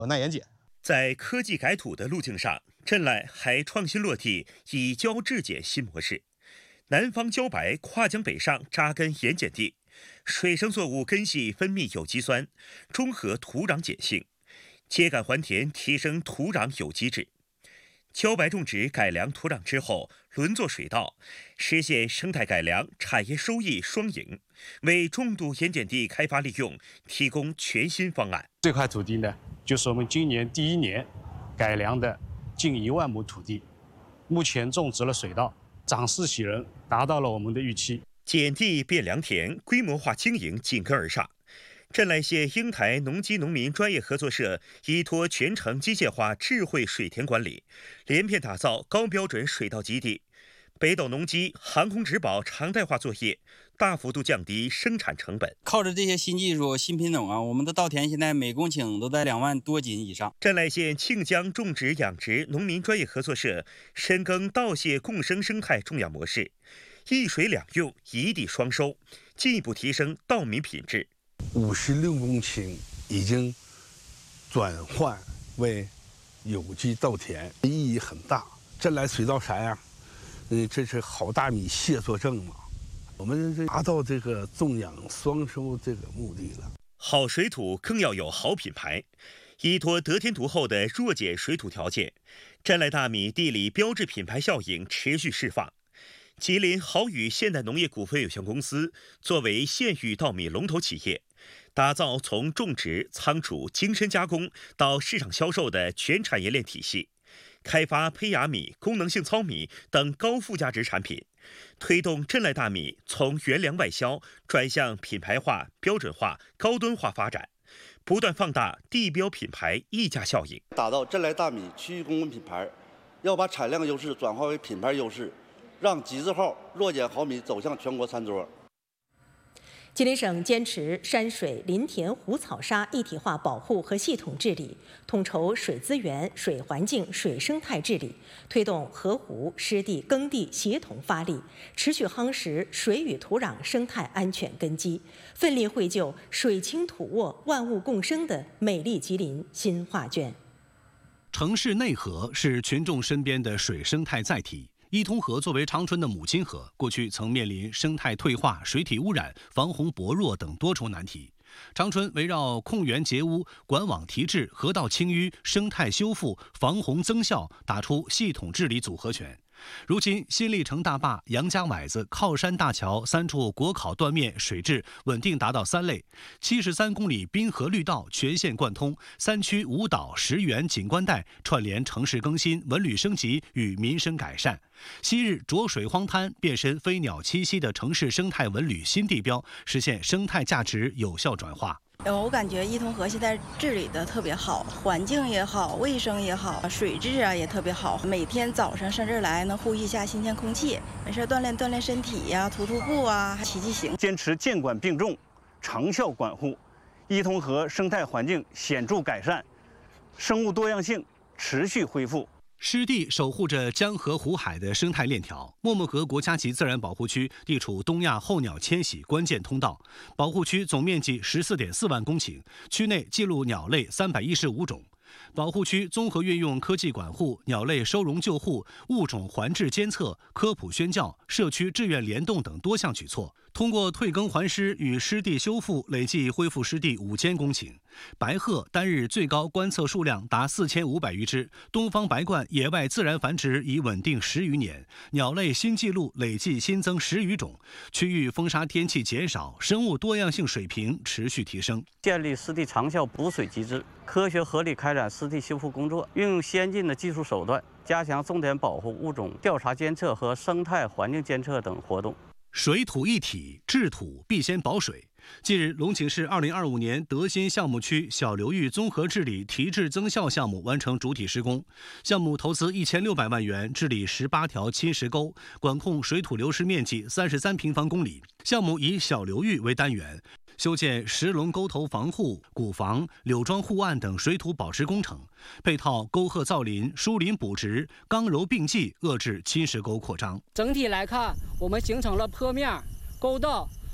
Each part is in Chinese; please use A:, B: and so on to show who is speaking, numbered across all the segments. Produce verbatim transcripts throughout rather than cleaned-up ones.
A: 耐盐碱。
B: 在科技改土的路径上，镇来还创新落地以胶制碱新模式。南方茭白跨江北上扎根盐碱地，水生作物根系分泌有机酸，中和土壤碱性，秸秆还田，提升土壤有机质。茭白种植改良土壤之后，轮作水稻，实现生态改良、产业收益双赢，为重度盐碱地开发利用提供全新方案。
C: 这块土地呢，就是我们今年第一年改良的近一万亩土地，目前种植了水稻，长势喜人，达到了我们的预期。
B: 碱地变良田，规模化经营紧跟而上。镇来县英台农机农民专业合作社依托全程机械化智慧水田管理，连片打造高标准水稻基地，北斗农机航空植保常态化作业，大幅度降低生产成本。
D: 靠着这些新技术、新品种啊，我们的稻田现在每公顷都在两万多斤以上。
B: 镇来县庆江种植养殖农民专业合作社深耕稻蟹共生生态种养模式，一水两用，一地双收，进一步提升稻米品质。
E: 五十六公顷已经转换为有机稻田，意义很大。镇来水稻山呀、啊，呃，这是好大米蟹作证嘛。我们这达到这个种养双收这个目的了。
B: 好水土更要有好品牌，依托得天独厚的弱碱水土条件，镇来大米地理标志品牌效应持续释放。吉林好宇现代农业股份有限公司作为县域稻米龙头企业，打造从种植、仓储、精深加工到市场销售的全产业链体系，开发胚芽米、功能性糙米等高附加值产品，推动镇来大米从原粮外销转向品牌化、标准化、高端化发展，不断放大地标品牌溢价效应，
F: 打造镇来大米区域公认品牌，要把产量优势转化为品牌优势，让吉字号弱碱好米走向全国餐桌。
G: 吉林省坚持山水林田湖草沙一体化保护和系统治理，统筹水资源、水环境、水生态治理，推动河湖、湿地、耕地协同发力，持续夯实水与土壤生态安全根基，奋力绘就水清土沃、万物共生的美丽吉林新画卷。
H: 城市内河是群众身边的水生态载体。伊通河作为长春的母亲河，过去曾面临生态退化、水体污染、防洪薄弱等多重难题。长春围绕控源截污、管网提质、河道清淤、生态修复、防洪增效，打出系统治理组合拳。如今，新立成大坝、杨家崴子、靠山大桥三处国考断面水质稳定达到三类，七十三公里滨河绿道全线贯通，三区五岛十园景观带串联城市更新、文旅升级与民生改善。昔日浊水荒滩变身飞鸟栖息的城市生态文旅新地标，实现生态价值有效转化。
I: 我感觉伊通河现在治理的特别好，环境也好，卫生也好，水质啊也特别好。每天早上上这儿来能呼吸一下新鲜空气，没事锻炼锻炼身体呀、啊，徒徒步啊，骑骑行。
J: 坚持监管并重，长效管护，伊通河生态环境显著改善，生物多样性持续恢复。
H: 湿地守护着江河湖海的生态链条，默默河国家级自然保护区地处东亚候鸟迁徙关键通道，保护区总面积十四点四万公顷，区内记录鸟类三百一十五种。保护区综合运用科技管护、鸟类收容救护、物种环质监测、科普宣教、社区志愿联动等多项举措，通过退耕还湿与湿地修复，累计恢复湿地五千公顷。白鹤单日最高观测数量达四千五百余只，东方白鹳野外自然繁殖已稳定十余年，鸟类新纪录累计新增十余种，区域风沙天气减少，生物多样性水平持续提升。
J: 建立湿地长效补水机制，科学合理开展湿地修复工作，运用先进的技术手段，加强重点保护物种调查监测和生态环境监测等活动。
H: 水土一体，治土必先保水。近日，龙井市二零二五年德新项目区小流域综合治理提质增效项目完成主体施工，项目投资一千六百万元，治理十八条侵蚀沟，管控水土流失面积三十三平方公里。项目以小流域为单元，修建石龙沟头防护、古防、柳桩护岸等水土保持工程，配套沟壑造林、疏林补植、刚柔并济，遏制侵蚀沟扩张。
K: 整体来看，我们形成了坡面、沟道、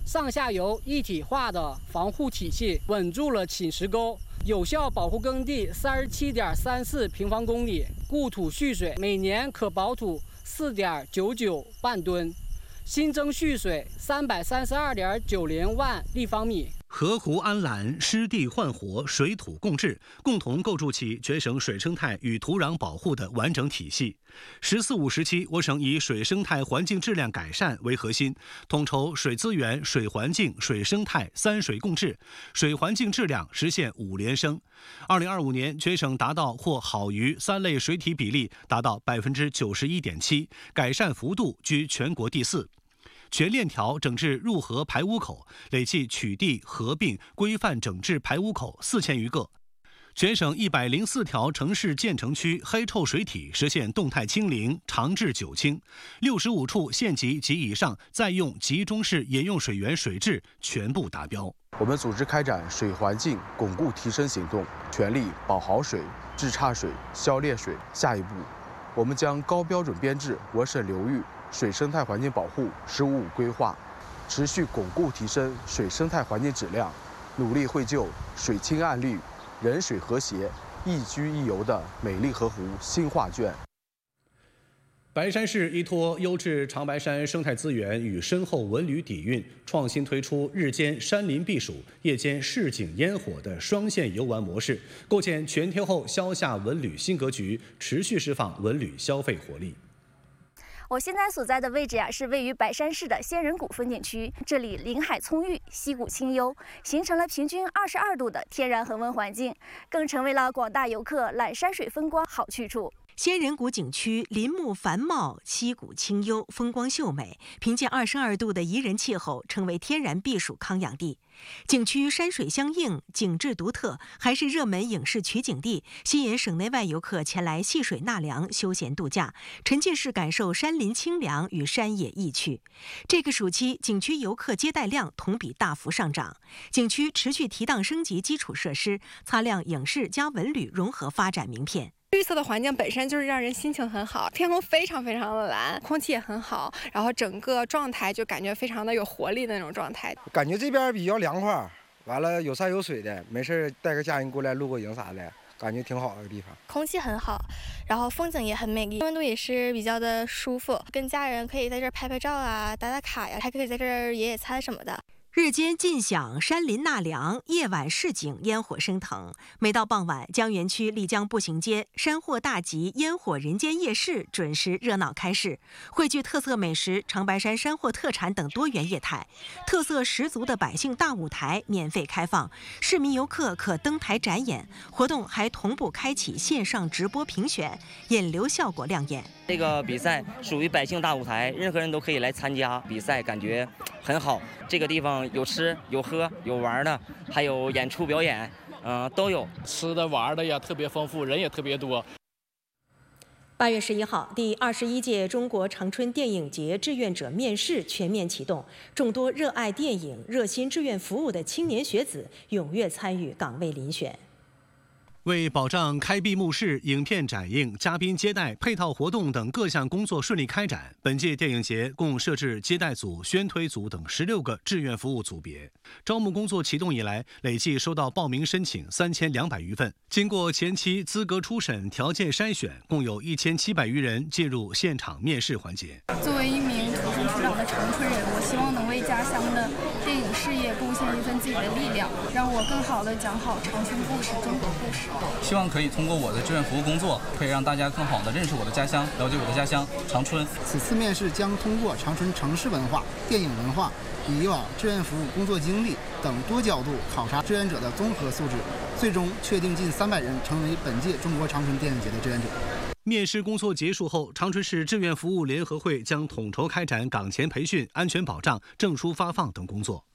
A: 上下游一体化的防护体系，稳住了侵蚀沟，有效保护耕地三十七点三四平方公里，固土蓄水，每年可保土四点九九万吨，新增蓄水三百三十二点九零万立方米。
H: 河湖安澜，湿地焕活，水土共治，共同构筑起全省水生态与土壤保护的完整体系。“十四五”时期，我省以水生态环境质量改善为核心，统筹水资源、水环境、水生态三水共治，水环境质量实现五连升。二零二五年，全省达到或好于三类水体比例达到百分之九十一点七，改善幅度居全国第四。全链条整治入河排污口，累计取缔合并规范整治排污口四千余个。全省一百零四条城市建成区黑臭水体实现动态清零、长治久清，六十五处县级及以上在用集中式饮用水源水质全部达标。
K: 我们组织开展水环境巩固提升行动，全力保好水、治差水、消劣水。下一步，我们将高标准编制我省流域水生态环境保护“十五五”规划，持续巩固提升水生态环境质量，努力绘就水清岸绿、人水和谐、宜居宜游的美丽河湖新画卷。
H: 白山市依托优质长白山生态资源与深厚文旅底蕴，创新推出日间山林避暑、夜间市井烟火的双线游玩模式，构建全天候消夏文旅新格局，持续释放文旅消费活力。
L: 我现在所在的位置呀、啊，是位于白山市的仙人谷风景区。这里林海葱郁，溪谷清幽，形成了平均二十二度的天然恒温环境，更成为了广大游客览山水风光好去处。
G: 仙人谷景区林木繁茂，溪谷清幽，风光秀美，凭借二十二度的宜人气候，成为天然避暑康养地。景区山水相映，景致独特，还是热门影视取景地，吸引省内外游客前来戏水纳凉、休闲度假，沉浸式感受山林清凉与山野意趣。这个暑期，景区游客接待量同比大幅上涨，景区持续提档升级基础设施，擦亮影视加文旅融合发展名片。
M: 绿色的环境本身就是让人心情很好，天空非常非常的蓝，空气也很好，然后整个状态就感觉非常的有活力的那种状态。
N: 感觉这边比较凉快，完了有山有水的，没事带个家人过来露个营啥的，感觉挺好的地方。
O: 空气很好，然后风景也很美丽，温度也是比较的舒服，跟家人可以在这儿拍拍照啊，打打卡呀，还可以在这儿野野餐什么的。
G: 日间尽享山林纳凉，夜晚市井烟火升腾。每到傍晚，江源区丽江步行街山货大集烟火人间夜市准时热闹开市，汇聚特色美食、长白山山货特产等多元业态，特色十足的百姓大舞台免费开放，市民游客可登台展演。活动还同步开启线上直播评选，引流效果亮眼。
P: 这个比赛属于百姓大舞台，任何人都可以来参加比赛，感觉很好。这个地方有吃有喝有玩的，还有演出表演，嗯、呃，都有。
Q: 吃的玩的呀特别丰富，人也特别多。
G: 八月十一号，第二十一届中国长春电影节志愿者面试全面启动，众多热爱电影、热心志愿服务的青年学子踊跃参与岗位遴选。
H: 为保障开闭幕式、影片展映、嘉宾接待、配套活动等各项工作顺利开展，本届电影节共设置接待组、宣推组等十六个志愿服务组别。招募工作启动以来，累计收到报名申请三千两百余份。经过前期资格初审、条件筛选，共有一千七百余人进入现场面试环节。
R: 作为一名土生土长的长春人，我希望能为家乡的电影事业贡献一份自己的力量，让我更好地讲好长春故事、中国故事。
S: 希望可以通过我的志愿服务工作，可以让大家更好地认识我的家乡，了解我的家乡长春。
T: 此次面试将通过长春城市文化、电影文化、以往志愿服务工作经历等多角度考察志愿者的综合素质，最终确定近三百人成为本届中国长春电影节的志愿者。
H: 面试工作结束后，长春市志愿服务联合会将统筹开展岗前培训、安全保障、证书发放等工作。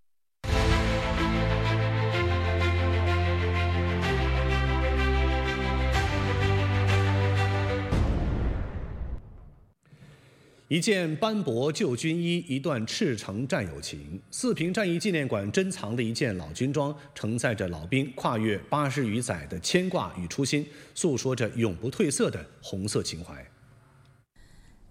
H: 一件斑驳旧军衣，一段赤诚战友情。四平战役纪念馆珍藏的一件老军装，承载着老兵跨越八十余载的牵挂与初心，诉说着永不褪色的红色情怀。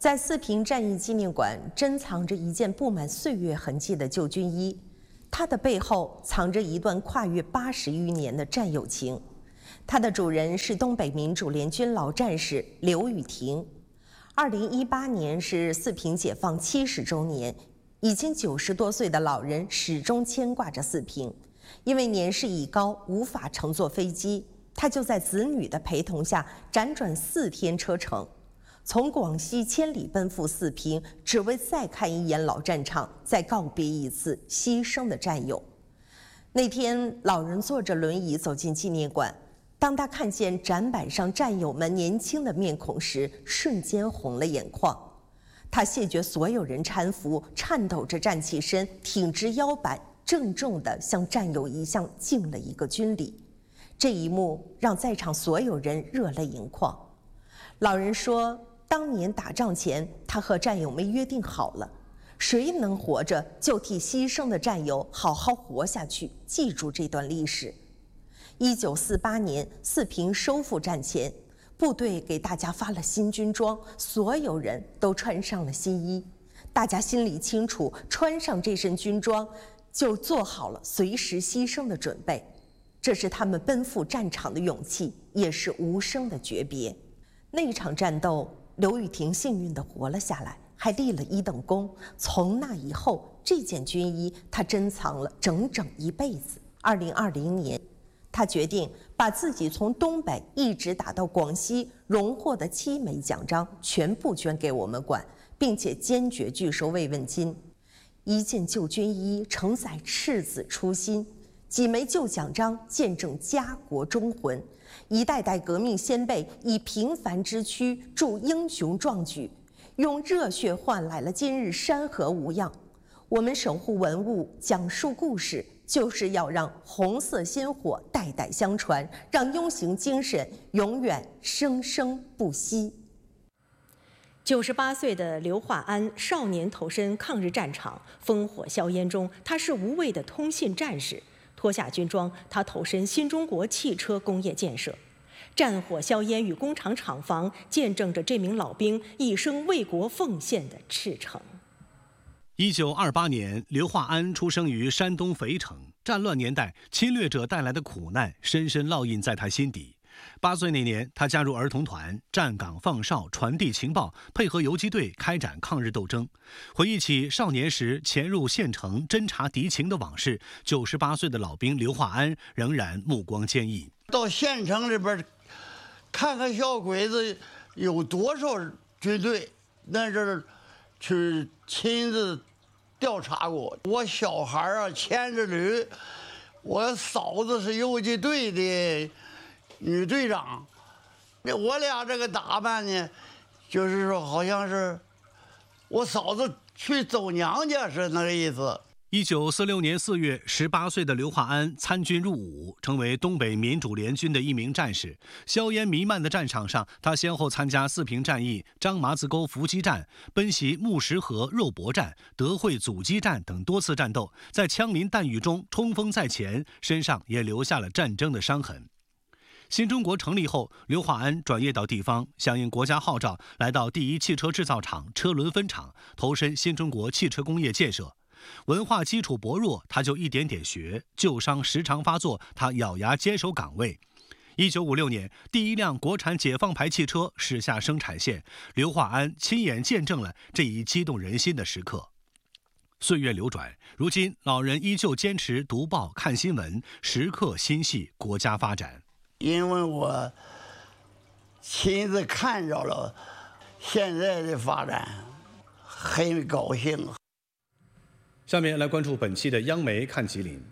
G: 在四平战役纪念馆珍藏着一件布满岁月痕迹的旧军衣，它的背后藏着一段跨越八十余年的战友情。它的主人是东北民主联军老战士刘雨婷。二零一八年是四平解放七十周年，已经九十多岁的老人始终牵挂着四平，因为年事已高，无法乘坐飞机，他就在子女的陪同下辗转四天车程。从广西千里奔赴四平，只为再看一眼老战场，再告别一次牺牲的战友。那天，老人坐着轮椅走进纪念馆，当他看见展板上战友们年轻的面孔时，瞬间红了眼眶。他谢绝所有人搀扶，颤抖着站起身，挺直腰板，郑重地向战友一向敬了一个军礼。这一幕让在场所有人热泪盈眶。老人说，当年打仗前，他和战友们约定好了，谁能活着就替牺牲的战友好好活下去，记住这段历史。一九四八年，四平收复战前，部队给大家发了新军装，所有人都穿上了新衣。大家心里清楚，穿上这身军装，就做好了随时牺牲的准备。这是他们奔赴战场的勇气，也是无声的诀别。那一场战斗，刘雨婷幸运地活了下来，还立了一等功。从那以后，这件军衣她珍藏了整整一辈子。二零二零年，她决定把自己从东北一直打到广西荣获的七枚奖章全部捐给我们馆，并且坚决拒收慰问金。一件旧军衣承载赤子初心，几枚旧奖章见证家国忠魂。一代代革命先辈以平凡之躯铸英雄壮举，用热血换来了今日山河无恙。我们守护文物，讲述故事，就是要让红色鲜活代代相传，让英雄精神永远生生不息。九十八岁的刘化安少年投身抗日战场，烽火硝烟中，他是无畏的通信战士。脱下军装，他投身新中国汽车工业建设。战火硝烟与工厂厂房，见证着这名老兵一生为国奉献的赤诚。
H: 一九二八年，刘化安出生于山东肥城。战乱年代，侵略者带来的苦难深深烙印在他心底。八岁那年，他加入儿童团，站岗放哨，传递情报，配合游击队开展抗日斗争。回忆起少年时潜入县城侦察敌情的往事，九十八岁的老兵刘化安仍然目光坚毅。
U: 到县城里边看看小鬼子有多少军队，那是去亲自调查过。我小孩啊牵着驴，我嫂子是游击队的女队长，我俩这个打扮呢，就是说好像是我嫂子去走娘家是那个意思。
H: 一九四六年四月，十八岁的刘化安参军入伍，成为东北民主联军的一名战士。硝烟弥漫的战场上，他先后参加四平战役、张麻子沟伏击战、奔袭木石河肉搏战、德惠阻击战等多次战斗，在枪林弹雨中冲锋在前，身上也留下了战争的伤痕。新中国成立后，刘化安转业到地方，响应国家号召，来到第一汽车制造厂车轮分厂，投身新中国汽车工业建设。文化基础薄弱，他就一点点学，旧伤时常发作，他咬牙坚守岗位。一九五六年，第一辆国产解放牌汽车驶下生产线，刘化安亲眼见证了这一激动人心的时刻。岁月流转，如今老人依旧坚持读报看新闻，时刻心系国家发展。
U: 因为我亲自看着了现在的发展，很高兴。
H: 下面来关注本期的央媒看吉林。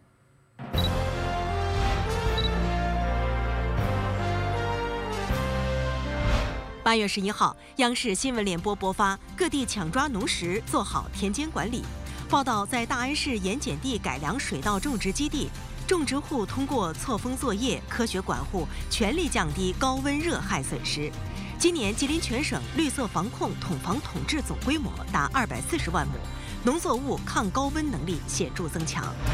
G: 八月十一号，央视新闻联播播发各地抢抓农时做好田间管理。报道在大安市盐碱地改良水稻种植基地，种植户通过错峰作业、科学管护，全力降低高温热害损失。今年吉林全省绿色防控统防统治总规模达二百四十万亩。农作物抗高温能力显著增强。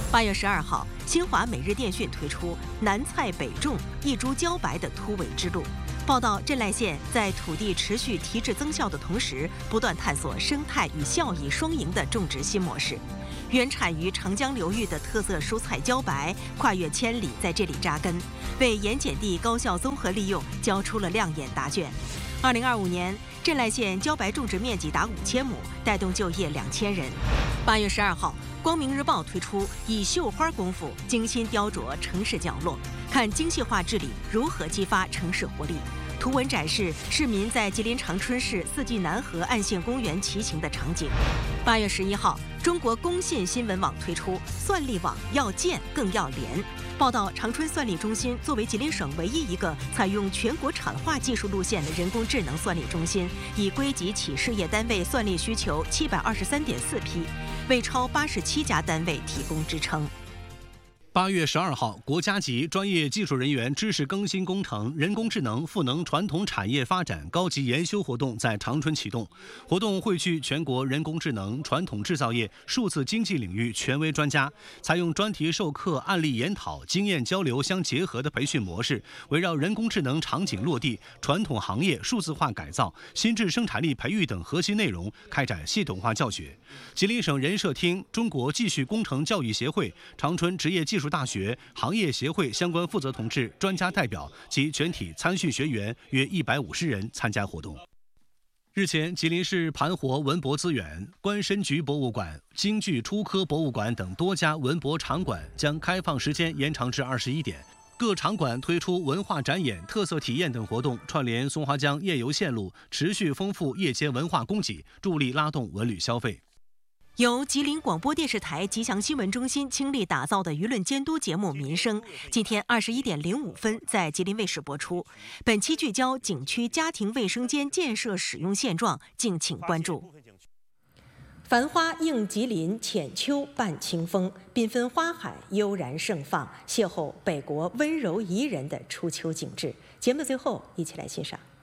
G: 八月十二号，新华每日电讯推出“南菜北种，一株茭白的突围之路”，报道镇濑县在土地持续提质增效的同时，不断探索生态与效益双赢的种植新模式。原产于长江流域的特色蔬菜茭白，跨越千里在这里扎根，为盐碱地高效综合利用交出了亮眼答卷。二零二五年，镇濑县茭白种植面积达五千亩，带动就业两千人。八月十二号，光明日报推出以绣花功夫精心雕琢城市角落，看精细化治理如何激发城市活力。图文展示市民在吉林长春市四季南河岸线公园骑行的场景。八月十一号，中国工信新闻网推出算力网要建更要联，报道长春算力中心作为吉林省唯一一个采用全国产化技术路线的人工智能算力中心，以归集企事业单位算力需求七百二十三点四批，为超八十七家单位提供支撑。
H: 八月十二号，国家级专业技术人员知识更新工程人工智能赋能传统产业发展高级研修活动在长春启动。活动汇聚全国人工智能、传统制造业、数字经济领域权威专家，采用专题授课、案例研讨、经验交流相结合的培训模式，围绕人工智能场景落地、传统行业数字化改造、新质生产力培育等核心内容开展系统化教学。吉林省人社厅、中国继续工程教育协会、长春职业技术大学、行业协会相关负责同志、专家代表及全体参训学员约一百五十人参加活动。日前，吉林市盘活文博资源、关申局博物馆、京剧初科博物馆等多家文博场馆将开放时间延长至二十一点。各场馆推出文化展演、特色体验等活动，串联松花江夜游线路，持续丰富夜间文化供给，助力拉动文旅消费。
G: 由吉林广播电视台吉祥新闻中心倾力打造的舆论监督节目《民生》，今天二十一点零五分在吉林卫视播出。本期聚焦景区家庭卫生间建设使用现状，敬请关注。繁花映吉林，浅秋伴清风，缤纷花海悠然盛放，邂逅北国温柔宜人的初秋景致。节目最后，一起来欣赏。